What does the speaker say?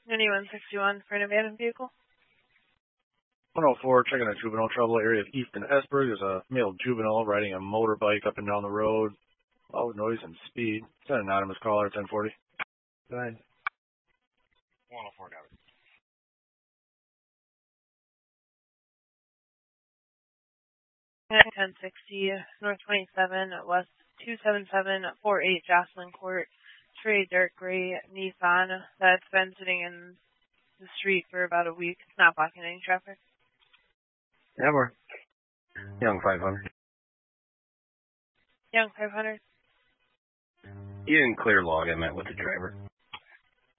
Anyone 61 for an abandoned vehicle? 104, checking a juvenile trouble area of East and Esberg. There's a male juvenile riding a motorbike up and down the road. Loud noise and speed. It's an anonymous caller, 1040. Go ahead. 104, got it. At 1060 North 27 West 27748 Jocelyn Court. Trade dark gray Nissan that's been sitting in the street for about a week. It's not blocking any traffic. Yeah, more. Young 500. Young 500. You didn't clear log. I met with the driver.